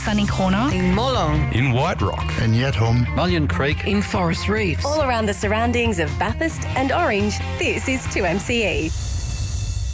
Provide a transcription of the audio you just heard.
Sunny Corner, in Molong, in White Rock, in Yetholm, Mullion Creek, in Forest Reefs. All around the surroundings of Bathurst and Orange, this is 2MCE.